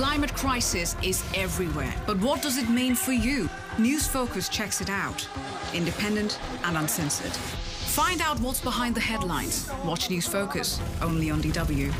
climate crisis is everywhere. But what does it mean for you? News Focus checks it out. Independent and uncensored. Find out what's behind the headlines. Watch News Focus, only on DW.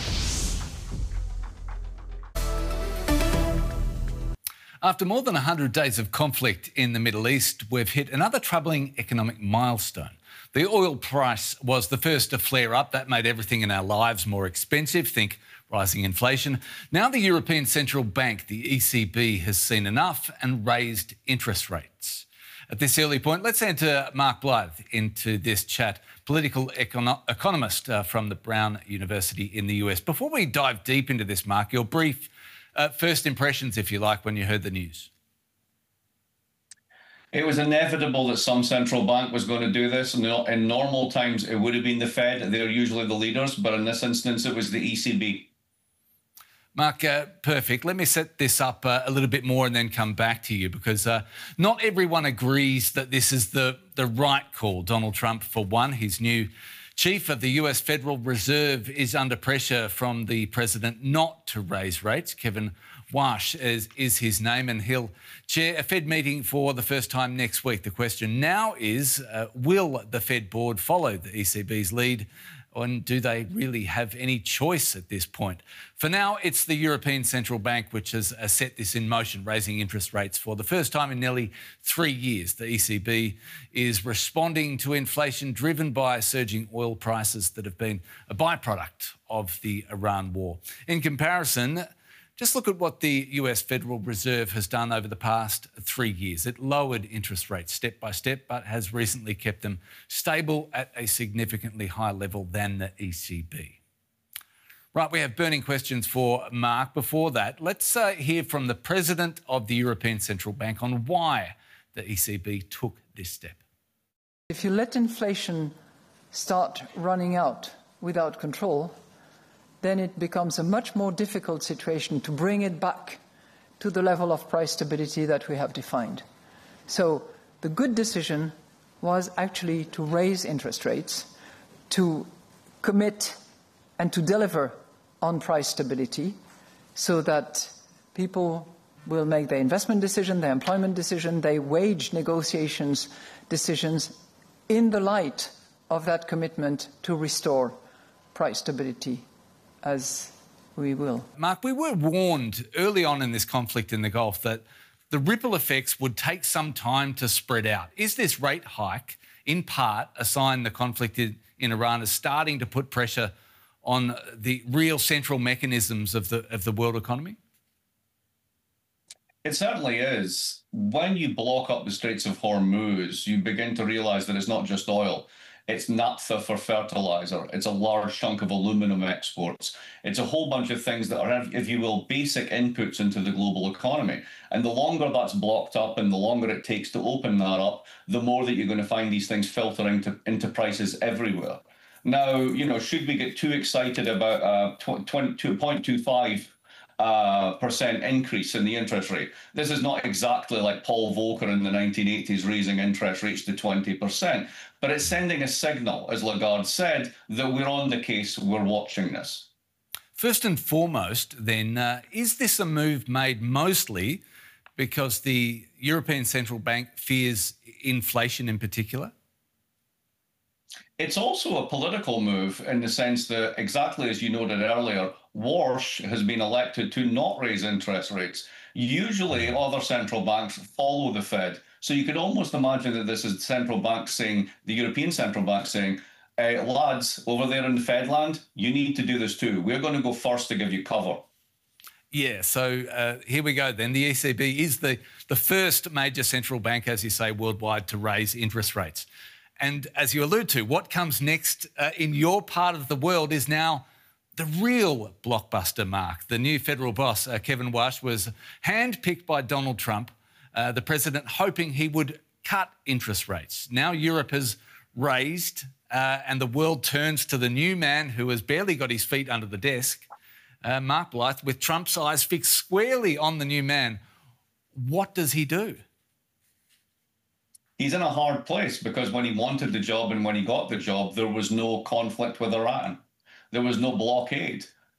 After more than 100 days of conflict in the Middle East, we've hit another troubling economic milestone. The oil price was the first to flare up. That made everything in our lives more expensive. Think rising inflation. Now the European Central Bank, the ECB, has seen enough and raised interest rates. At this early point, let's enter Mark Blyth into this chat, political economist from the Brown University in the US. Before we dive deep into this, Mark, your brief first impressions, if you like, when you heard the news. It was inevitable that some central bank was going to do this. In normal times, it would have been the Fed. They're usually the leaders, but in this instance, it was the ECB. Mark, perfect. Let me set this up a little bit more and then come back to you, because not everyone agrees that this is the right call. Donald Trump, for one, his new chief of the US Federal Reserve, is under pressure from the president not to raise rates. Kevin Warsh is his name, and he'll chair a Fed meeting for the first time next week. The question now is, will the Fed board follow the ECB's lead? And do they really have any choice at this point? For now, it's the European Central Bank which has set this in motion, raising interest rates for the first time in nearly 3 years. The ECB is responding to inflation driven by surging oil prices that have been a byproduct of the Iran war. In comparison, just look at what the US Federal Reserve has done over the past 3 years. It lowered interest rates step by step, but has recently kept them stable at a significantly higher level than the ECB. Right, we have burning questions for Mark. Before that, let's hear from the President of the European Central Bank on why the ECB took this step. If you let inflation start running out without control, then it becomes a much more difficult situation to bring it back to the level of price stability that we have defined. So the good decision was actually to raise interest rates, to commit and to deliver on price stability so that people will make their investment decision, their employment decision, their wage negotiations decisions in the light of that commitment to restore price stability, as we will. Mark, we were warned early on in this conflict in the Gulf that the ripple effects would take some time to spread out. Is this rate hike, in part, a sign the conflict in Iran is starting to put pressure on the real central mechanisms of the world economy? It certainly is. When you block up the Straits of Hormuz, you begin to realise that it's not just oil. It's naphtha for fertilizer. It's a large chunk of aluminum exports. It's a whole bunch of things that are, if you will, basic inputs into the global economy. And the longer that's blocked up and the longer it takes to open that up, the more that you're going to find these things filtering into prices everywhere. Now, you know, should we get too excited about 2.25% increase in the interest rate? This is not exactly like Paul Volcker in the 1980s raising interest rates to 20%, but it's sending a signal, as Lagarde said, that we're on the case, we're watching this. First and foremost, then, is this a move made mostly because the European Central Bank fears inflation in particular? It's also a political move in the sense that, exactly as you noted earlier, Warsh has been elected to not raise interest rates. Usually, other central banks follow the Fed. So you could almost imagine that this is the central bank saying, the European Central Bank saying, lads, over there in the Fed land, you need to do this too. We're going to go first to give you cover. Yeah, so here we go then. The ECB is the first major central bank, as you say, worldwide to raise interest rates. And as you allude to, what comes next in your part of the world is now the real blockbuster, Mark. The new federal boss, Kevin Warsh, was handpicked by Donald Trump, the president, hoping he would cut interest rates. Now Europe has raised and the world turns to the new man who has barely got his feet under the desk, Mark Blyth, with Trump's eyes fixed squarely on the new man. What does he do? He's in a hard place because when he wanted the job and when he got the job, there was no conflict with Iran. There was no blockade.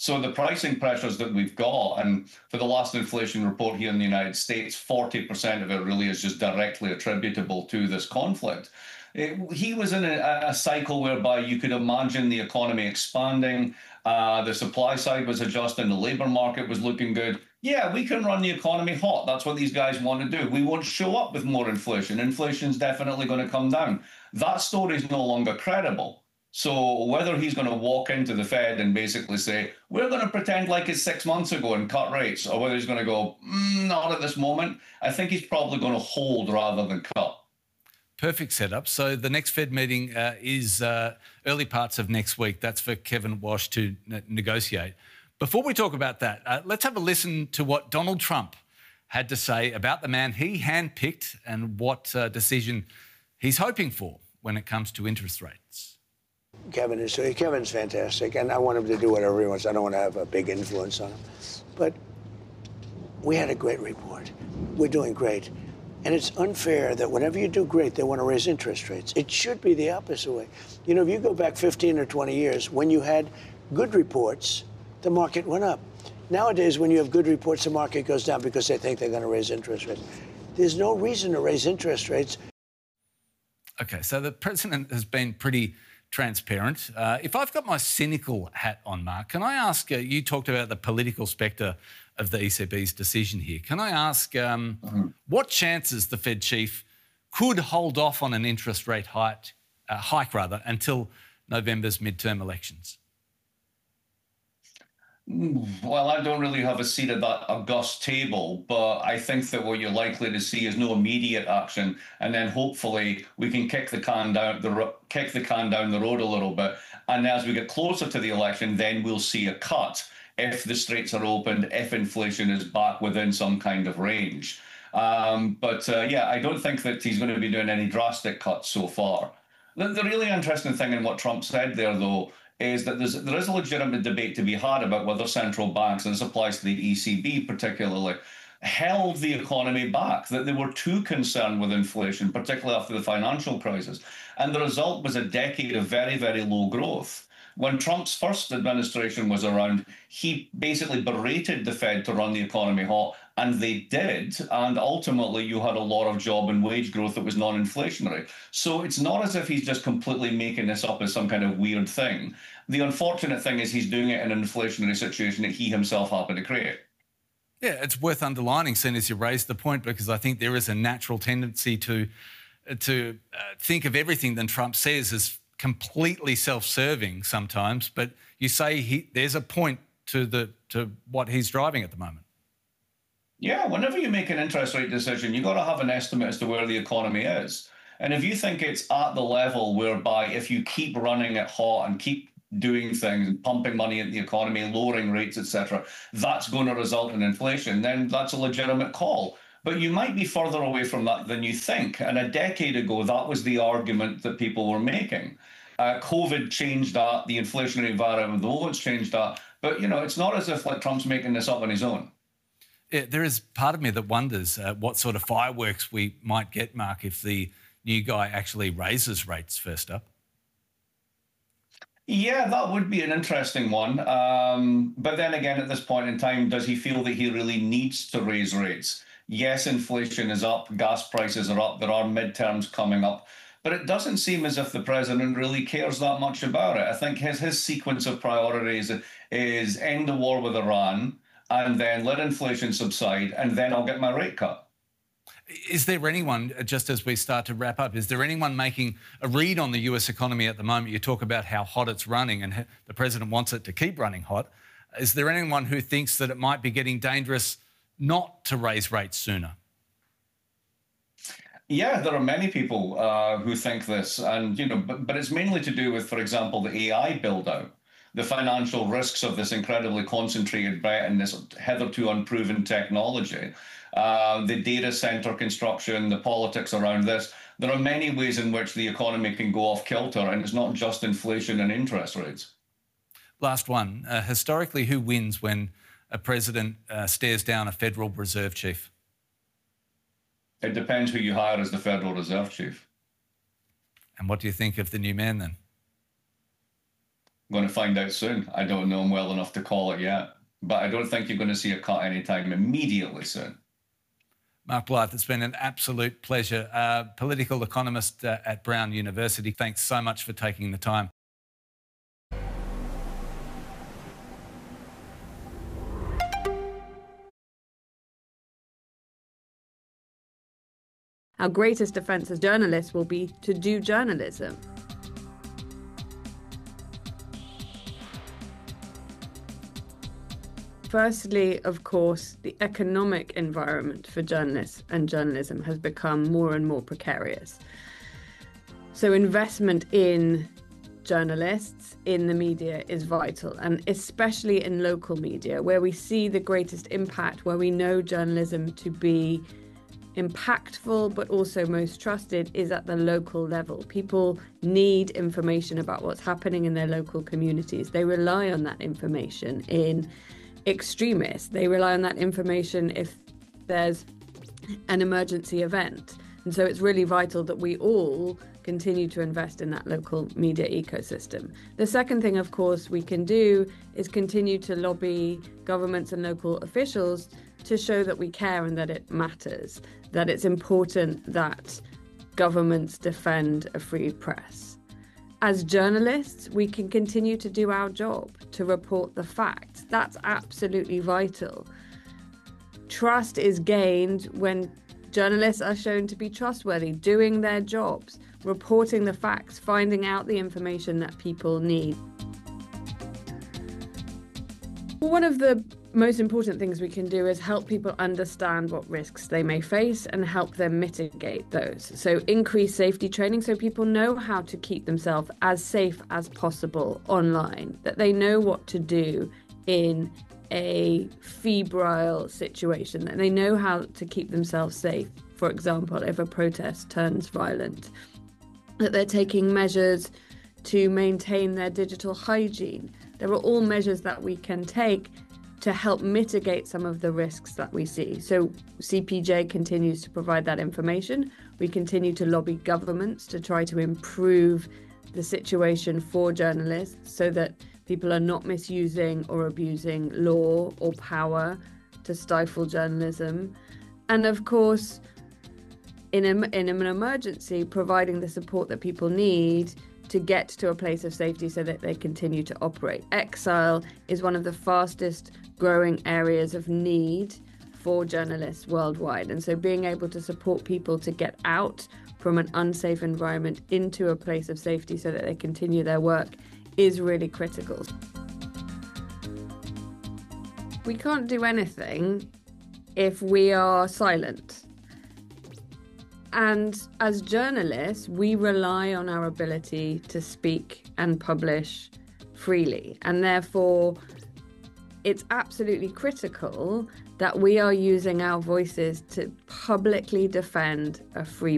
So the pricing pressures that we've got, and for the last inflation report here in the United States, 40% of it really is just directly attributable to this conflict. He was in a cycle whereby you could imagine the economy expanding, the supply side was adjusting, the labor market was looking good. Yeah, we can run the economy hot. That's what these guys want to do. We won't show up with more inflation. Inflation's definitely going to come down. That story is no longer credible. So whether he's going to walk into the Fed and basically say, we're going to pretend like it's 6 months ago and cut rates, or whether he's going to go, not at this moment, I think he's probably going to hold rather than cut. Perfect setup. So the next Fed meeting is early parts of next week. That's for Kevin Walsh to negotiate. Before we talk about that, let's have a listen to what Donald Trump had to say about the man he handpicked and what decision he's hoping for when it comes to interest rates. Kevin's fantastic, and I want him to do whatever he wants. I don't want to have a big influence on him. But we had a great report. We're doing great. And it's unfair that whenever you do great, they want to raise interest rates. It should be the opposite way. You know, if you go back 15 or 20 years, when you had good reports, the market went up. Nowadays, when you have good reports, the market goes down because they think they're going to raise interest rates. There's no reason to raise interest rates. Okay, so the president has been pretty transparent. If I've got my cynical hat on, Mark, can I ask, you talked about the political spectre of the ECB's decision here. Can I ask what chances the Fed chief could hold off on an interest rate hike until November's midterm elections? Well, I don't really have a seat at that august table, but I think that what you're likely to see is no immediate action, and then hopefully we can kick the can down the road a little bit. And as we get closer to the election, then we'll see a cut if the straits are opened, if inflation is back within some kind of range. Yeah, I don't think that he's going to be doing any drastic cuts so far. The really interesting thing in what Trump said there, though, is that there is a legitimate debate to be had about whether central banks, and this applies to the ECB particularly, held the economy back, that they were too concerned with inflation, particularly after the financial crisis. And the result was a decade of very, very low growth. When Trump's first administration was around, he basically berated the Fed to run the economy hot, and they did. And ultimately, you had a lot of job and wage growth that was non-inflationary. So it's not as if he's just completely making this up as some kind of weird thing. The unfortunate thing is he's doing it in an inflationary situation that he himself happened to create. Yeah, it's worth underlining, soon as you raised the point, because I think there is a natural tendency to think of everything that Trump says as completely self-serving sometimes, but you say there's a point to what he's driving at the moment. Yeah, whenever you make an interest rate decision, you've got to have an estimate as to where the economy is. And if you think it's at the level whereby if you keep running it hot and keep doing things and pumping money into the economy, lowering rates, etc., that's going to result in inflation, then that's a legitimate call. But you might be further away from that than you think. And a decade ago, that was the argument that people were making. COVID changed that. The inflationary environment of the movement's changed that. But, you know, it's not as if like Trump's making this up on his own. Yeah, there is part of me that wonders what sort of fireworks we might get, Mark, if the new guy actually raises rates first up. Yeah, that would be an interesting one. But then again, at this point in time, does he feel that he really needs to raise rates? Yes, inflation is up, gas prices are up, there are midterms coming up, but it doesn't seem as if the president really cares that much about it. I think his sequence of priorities is end the war with Iran and then let inflation subside, and then I'll get my rate cut. Is there anyone, just as we start to wrap up, is there anyone making a read on the US economy at the moment? You talk about how hot it's running and the president wants it to keep running hot. Is there anyone who thinks that it might be getting dangerous not to raise rates sooner? Yeah, there are many people who think this, and but it's mainly to do with, for example, the AI build-out, the financial risks of this incredibly concentrated bet and this hitherto unproven technology, the data center construction, the politics around this. There are many ways in which the economy can go off kilter, and it's not just inflation and interest rates. Last one. Historically, who wins when a president stares down a Federal Reserve chief? It depends who you hire as the Federal Reserve chief. And what do you think of the new man then? Going to find out soon. I don't know him well enough to call it yet, but I don't think you're going to see a cut anytime immediately soon. Mark Blyth, it's been an absolute pleasure. Political economist at Brown University. Thanks so much for taking the time. Our greatest defence as journalists will be to do journalism. Firstly, of course, the economic environment for journalists and journalism has become more and more precarious. So investment in journalists, in the media, is vital, and especially in local media, where we see the greatest impact, where we know journalism to be impactful but also most trusted, is at the local level. People need information about what's happening in their local communities. They rely on that information in extremists. They rely on that information if there's an emergency event. And so it's really vital that we all continue to invest in that local media ecosystem. The second thing, of course, we can do is continue to lobby governments and local officials to show that we care and that it matters, that it's important that governments defend a free press. As journalists, we can continue to do our job, to report the facts. That's absolutely vital. Trust is gained when journalists are shown to be trustworthy, doing their jobs, reporting the facts, finding out the information that people need. One of the most important things we can do is help people understand what risks they may face and help them mitigate those. So increase safety training so people know how to keep themselves as safe as possible online, that they know what to do in a febrile situation, that they know how to keep themselves safe. For example, if a protest turns violent, that they're taking measures to maintain their digital hygiene. There are all measures that we can take to help mitigate some of the risks that we see. So CPJ continues to provide that information. We continue to lobby governments to try to improve the situation for journalists so that people are not misusing or abusing law or power to stifle journalism. And of course, in an emergency, providing the support that people need to get to a place of safety so that they continue to operate. Exile is one of the fastest growing areas of need for journalists worldwide. And so being able to support people to get out from an unsafe environment into a place of safety so that they continue their work is really critical. We can't do anything if we are silent. And as journalists, we rely on our ability to speak and publish freely. And therefore, it's absolutely critical that we are using our voices to publicly defend a free